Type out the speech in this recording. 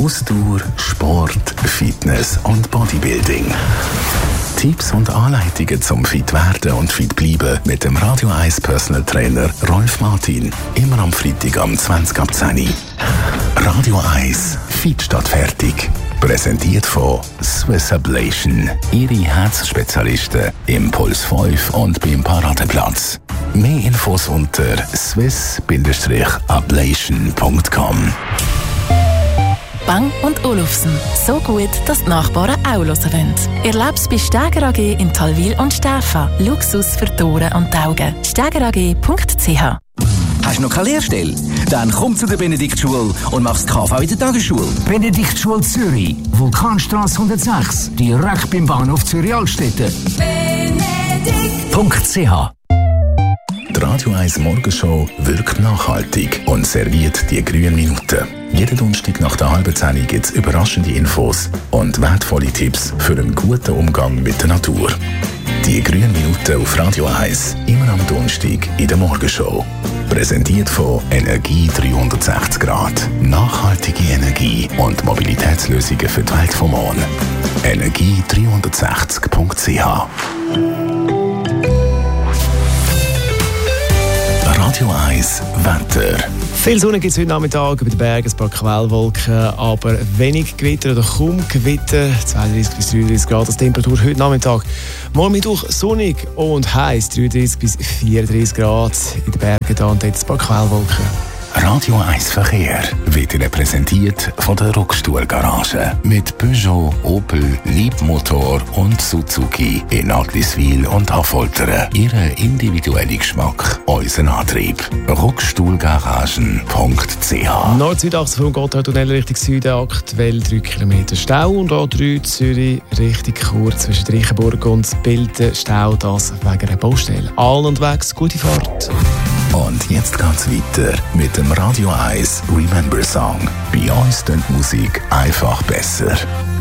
Ausdauer, Sport, Fitness und Bodybuilding. Tipps und Anleitungen zum fit werden und fit bleiben mit dem Radio 1 Personal Trainer Rolf Martin. Immer am Freitag am 20 ab 10 Uhr. Radio 1 Fit statt fertig. Präsentiert von Swiss Ablation. Ihre Herzspezialisten im Puls 5 und beim Paradeplatz. Mehr Infos unter swiss-ablation.com. Bang & Olufsen. So gut, dass die Nachbarn auch hören wollen. Erleb's bei Steger AG in Talwil und Stäfa. Luxus für die Ohren und die Augen. stegerag.ch. Hast du noch keine Lehrstelle? Dann komm zu der Benediktschule und mach das KV in der Tagesschule. Benediktschule Zürich, Vulkanstrasse 106, direkt beim Bahnhof Zürich-Altstetten. Benedikt.ch. Die Radio 1 Morgenshow wirkt nachhaltig und serviert die grünen Minuten. Jeden Donnerstag nach der halben 10 gibt es überraschende Infos und wertvolle Tipps für einen guten Umgang mit der Natur. Die grünen Minuten auf Radio 1, immer am Donnerstag in der Morgenshow. Präsentiert von Energie 360 Grad. Nachhaltige Energie und Mobilitätslösungen für die Welt vom Morgen. Energie360.ch. Radio 1 Wetter. Viel Sonne gibt es heute Nachmittag über den Bergen, ein paar Quellwolken, aber wenig Gewitter oder kaum Gewitter. 32 bis 33 Grad als Temperatur heute Nachmittag. Morgen Mittwoch sonnig und heiß, 33 bis 34 Grad. In den Bergen da und dort ein paar Quellwolken. Radio 1 Verkehr wird Ihnen präsentiert von der Rockstuhl Garage. Mit Peugeot, Opel, Leapmotor und Suzuki in Agliswil und Affoltern. Ihren individuellen Geschmack, unseren Antrieb. Rockstuhlgaragen.ch. Nord-Süd-Achse vom Gotthardtunnel Richtung Süden, aktuell 3 Kilometer Stau und A3 Zürich Richtung Chur zwischen Reichenburg und Bilden Stau, das wegen einer Baustelle. Allen und wegs, gute Fahrt. Und jetzt geht's weiter mit dem Radio 1 Remember Song. Bei uns klingt Musik einfach besser.